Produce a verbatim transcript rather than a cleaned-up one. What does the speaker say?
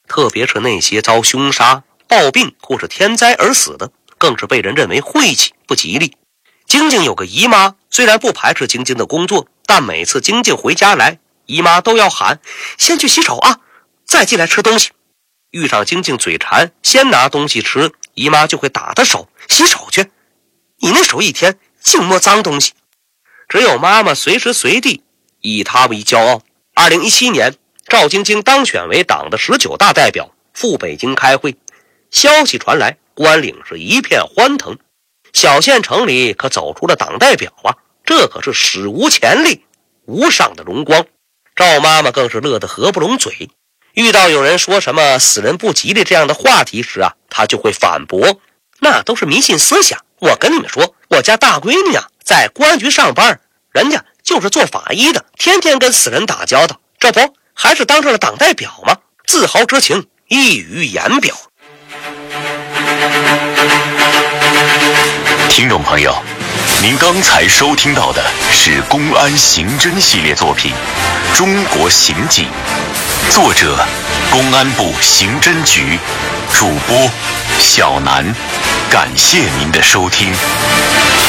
特别是那些遭凶杀、暴病或是天灾而死的，更是被人认为晦气不吉利。晶晶有个姨妈，虽然不排斥晶晶的工作，但每次晶晶回家来，姨妈都要喊先去洗手啊，再进来吃东西。遇上晶晶嘴馋先拿东西吃，姨妈就会打她手，洗手去，你那手一天净摸脏东西。只有妈妈随时随地以她为骄傲。二零一七年，赵晶晶当选为党的十九大代表，赴北京开会。消息传来，关岭是一片欢腾，小县城里可走出了党代表啊，这可是史无前例、无上的荣光。赵妈妈更是乐得合不拢嘴，遇到有人说什么死人不吉利这样的话题时啊，她就会反驳，那都是迷信思想。我跟你们说，我家大闺女啊，在公安局上班，人家就是做法医的，天天跟死人打交道，这不还是当上了党代表吗？自豪之情溢于言表。 听众朋友，您刚才收听到的是公安刑侦系列作品《中国刑警》，作者公安部刑侦局，主播小南，感谢您的收听。